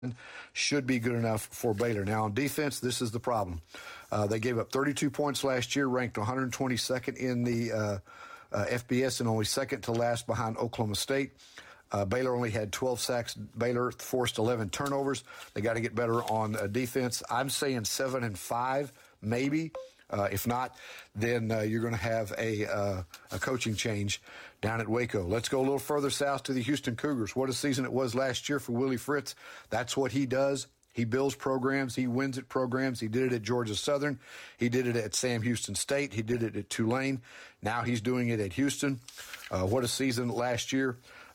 should be good enough for Baylor. Now, on defense, this is the problem. They gave up 32 points last year, ranked 122nd in the FBS and only second to last behind Oklahoma State. Baylor only had 12 sacks. Baylor forced 11 turnovers. They got to get better on defense. I'm saying 7-5, maybe. If not, then you're going to have a coaching change down at Waco. Let's go a little further south to the Houston Cougars. What a season it was last year for Willie Fritz. That's what he does. He builds programs. He wins at programs. He did it at Georgia Southern. He did it at Sam Houston State. He did it at Tulane. Now he's doing it at Houston. What a season last year.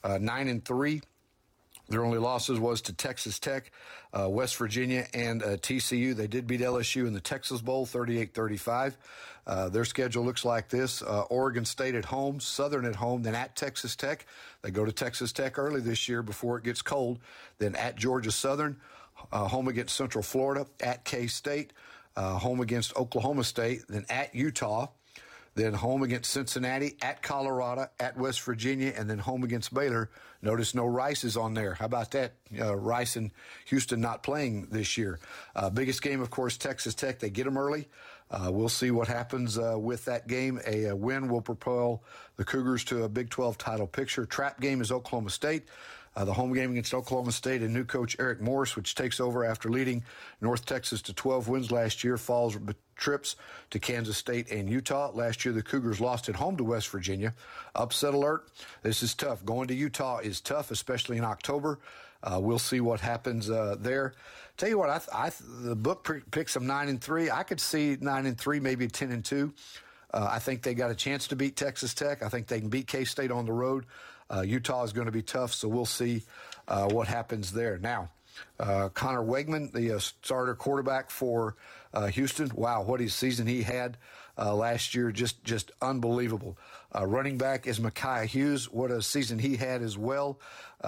9-3. Their only losses was to Texas Tech, West Virginia, and TCU. They did beat LSU in the Texas Bowl, 38-35. Their schedule looks like this. Oregon State at home, Southern at home, then at Texas Tech. They go to Texas Tech early this year before it gets cold. Then at Georgia Southern, home against Central Florida, at K-State, home against Oklahoma State, then at Utah. Then home against Cincinnati, at Colorado, at West Virginia, and then home against Baylor. Notice no Rice is on there. How about that? Rice and Houston not playing this year. Biggest game, of course, Texas Tech. They get them early. We'll see what happens with that game. A win will propel the Cougars to a Big 12 title picture. Trap game is Oklahoma State. The home game against Oklahoma State and new coach Eric Morris, which takes over after leading North Texas to 12 wins last year, falls trips to Kansas State and Utah. Last year, the Cougars lost at home to West Virginia. Upset alert. This is tough. Going to Utah is tough, especially in October. We'll see what happens there. Tell you what, the book picks them 9-3. I could see 9-3, maybe 10-2. I think they got a chance to beat Texas Tech. I think they can beat K-State on the road. Utah is going to be tough, so we'll see what happens there. Now, Connor Wegman, the starter quarterback for Houston. Wow, what a season he had last year. Just unbelievable. Running back is Micaiah Hughes. What a season he had as well.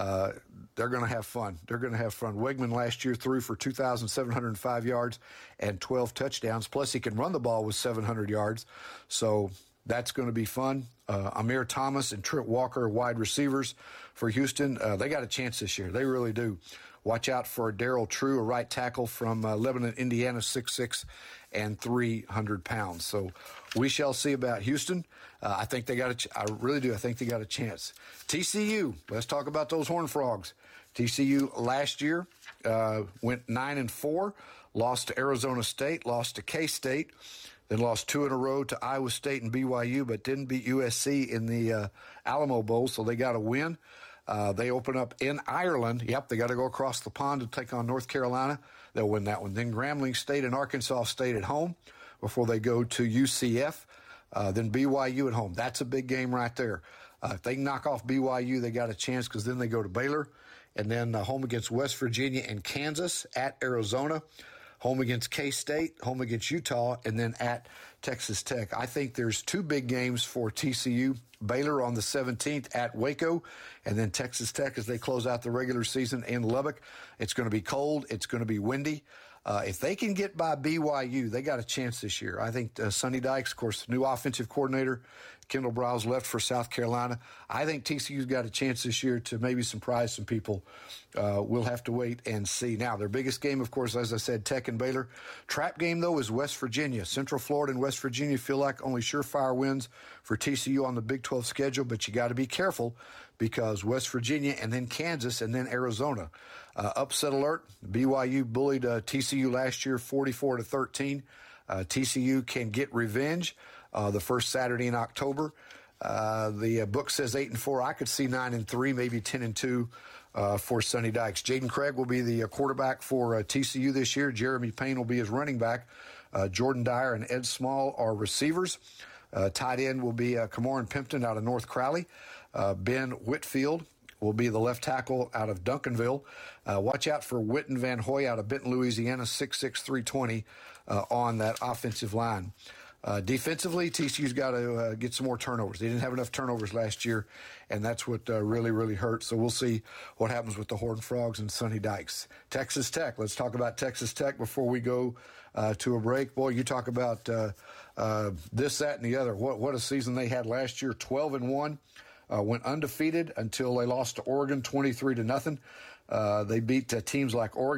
They're going to have fun. Wegman last year threw for 2,705 yards and 12 touchdowns. Plus, he can run the ball with 700 yards. So that's going to be fun. Amir Thomas and Trent Walker, wide receivers for Houston. They got a chance this year. They really do. Watch out for Darrell True, a right tackle from Lebanon, Indiana, 6'6" and 300 pounds. So we shall see about Houston. I think they got I really do. I think they got a chance. TCU, let's talk about those Horned Frogs. TCU last year went 9-4, lost to Arizona State, lost to K-State, then lost 2 in a row to Iowa State and BYU, but didn't beat USC in the Alamo Bowl, so they got a win. They open up in Ireland. Yep, they got to go across the pond to take on North Carolina. They'll win that one. Then Grambling State and Arkansas State at home before they go to UCF. Then BYU at home. That's a big game right there. If they can knock off BYU, they got a chance because then they go to Baylor. And then home against West Virginia and Kansas, at Arizona, home against K-State, home against Utah, and then at Texas Tech. I think there's 2 big games for TCU. Baylor on the 17th at Waco, and then Texas Tech as they close out the regular season in Lubbock. It's going to be cold. It's going to be windy. If they can get by BYU, they got a chance this year. I think Sonny Dykes, of course, new offensive coordinator. Kendall Briles left for South Carolina. I think TCU's got a chance this year to maybe surprise some people. We'll have to wait and see. Now, their biggest game, of course, as I said, Tech and Baylor. Trap game, though, is West Virginia. Central Florida and West Virginia feel like only surefire wins for TCU on the Big 12 schedule, but you got to be careful because West Virginia and then Kansas and then Arizona. Upset alert. BYU bullied TCU last year 44-13. TCU can get revenge the first Saturday in October. The book says 8-4. I could see 9-3, maybe 10-2 for Sonny Dykes. Jaden Craig will be the quarterback for TCU this year. Jeremy Payne will be his running back. Jordan Dyer and Ed Small are receivers. Tight end will be Camoran Pimpton out of North Crowley. Ben Whitfield will be the left tackle out of Duncanville. Watch out for Witten Van Hoy out of Benton, Louisiana, 6'6", 320 on that offensive line. Defensively, TCU's got to get some more turnovers. They didn't have enough turnovers last year, and that's what really, really hurt. So we'll see what happens with the Horned Frogs and Sonny Dykes. Texas Tech. Let's talk about Texas Tech before we go to a break. Boy, you talk about this, that, and the other. What a season they had last year, 12-1. Went undefeated until they lost to Oregon 23-0. They beat teams like Oregon.